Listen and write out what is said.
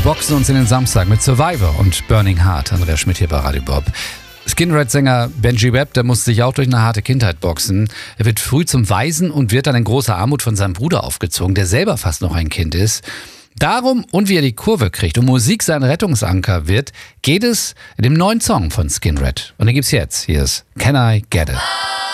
boxen uns in den Samstag mit Survivor und Burning Heart. Andreas Schmidt hier bei Radio Bob. Skinhead-Sänger Benji Webb, der musste sich auch durch eine harte Kindheit boxen. Er wird früh zum Waisen und wird dann in großer Armut von seinem Bruder aufgezogen, der selber fast noch ein Kind ist. Darum und wie er die Kurve kriegt und Musik sein Rettungsanker wird, geht es in dem neuen Song von Skinhead. Und den gibt's jetzt. Hier ist Can I Get It?